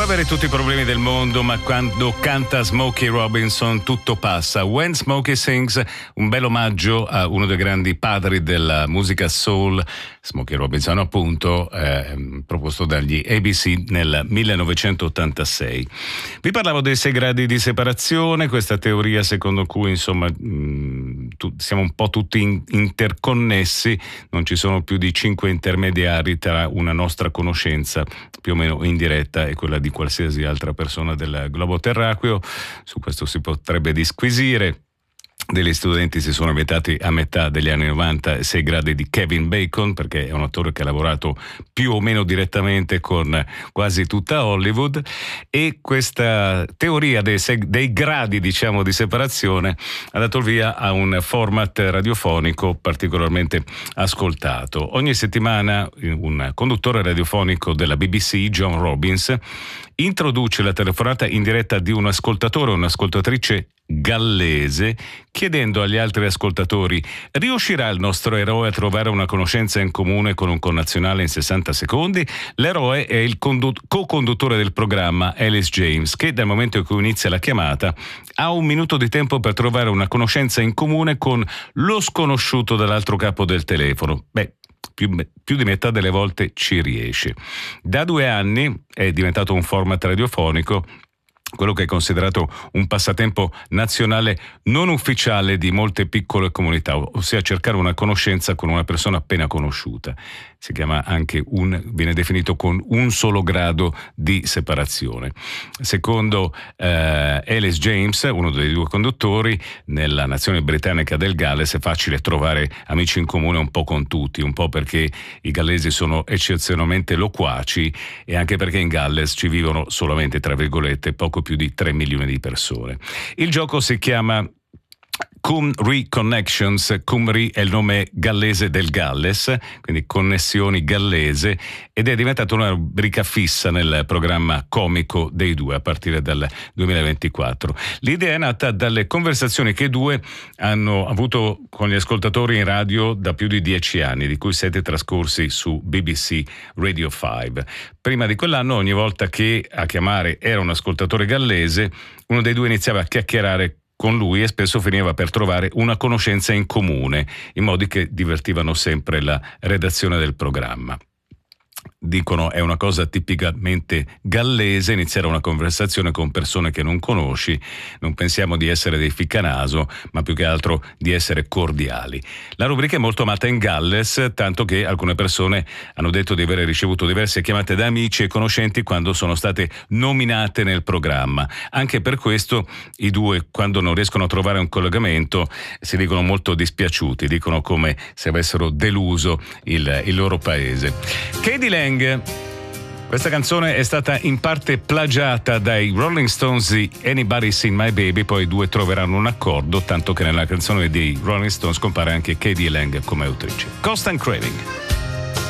avere tutti i problemi del mondo, ma quando canta Smokey Robinson tutto passa. When Smokey Sings, un bel omaggio a uno dei grandi padri della musica soul, Smokey Robinson appunto, proposto dagli ABC nel 1986. Vi parlavo dei 6 gradi di separazione, questa teoria secondo cui insomma siamo un po' tutti interconnessi, non ci sono più di 5 intermediari tra una nostra conoscenza più o meno indiretta e quella di qualsiasi altra persona del globo terracqueo. Su questo si potrebbe disquisire. Degli studenti si sono inventati a metà degli anni 90 6 gradi di Kevin Bacon, perché è un attore che ha lavorato più o meno direttamente con quasi tutta Hollywood, e questa teoria dei gradi, diciamo, di separazione ha dato il via a un format radiofonico particolarmente ascoltato. Ogni settimana un conduttore radiofonico della BBC, John Robbins, introduce la telefonata in diretta di un ascoltatore o un'ascoltatrice gallese, chiedendo agli altri ascoltatori: riuscirà il nostro eroe a trovare una conoscenza in comune con un connazionale in 60 secondi? L'eroe è il co-conduttore del programma, Ellis James, che dal momento in cui inizia la chiamata ha 1 minuto di tempo per trovare una conoscenza in comune con lo sconosciuto dall'altro capo del telefono. Più di metà delle volte ci riesce. Da 2 anni è diventato un format radiofonico, quello che è considerato un passatempo nazionale non ufficiale di molte piccole comunità, ossia cercare una conoscenza con una persona appena conosciuta. Si chiama anche viene definito con un solo grado di separazione. Secondo Ellis James, uno dei 2 conduttori, nella nazione britannica del Galles è facile trovare amici in comune un po' con tutti, un po' perché i gallesi sono eccezionalmente loquaci e anche perché in Galles ci vivono solamente, tra virgolette, poco più di 3 milioni di persone. Il gioco si chiama Cymru Connections. Cymru è il nome gallese del Galles, quindi connessioni gallese, ed è diventata una rubrica fissa nel programma comico dei 2 a partire dal 2024. L'idea è nata dalle conversazioni che i 2 hanno avuto con gli ascoltatori in radio da più di 10 anni, di cui 7 trascorsi su BBC Radio 5. Prima di quell'anno, ogni volta che a chiamare era un ascoltatore gallese, uno dei 2 iniziava a chiacchierare con lui e spesso finiva per trovare una conoscenza in comune, in modi che divertivano sempre la redazione del programma. Dicono è una cosa tipicamente gallese iniziare una conversazione con persone che non conosci. Non pensiamo di essere dei ficcanaso, ma più che altro di essere cordiali. La rubrica è molto amata in Galles, tanto che alcune persone hanno detto di aver ricevuto diverse chiamate da amici e conoscenti quando sono state nominate nel programma. Anche per questo i 2, quando non riescono a trovare un collegamento, si dicono molto dispiaciuti, dicono come se avessero deluso il loro paese. Katie Lang. Questa canzone è stata in parte plagiata dai Rolling Stones di Anybody Seen My Baby, poi i 2 troveranno un accordo, tanto che nella canzone dei Rolling Stones compare anche Katie Lang come autrice. Constant Craving.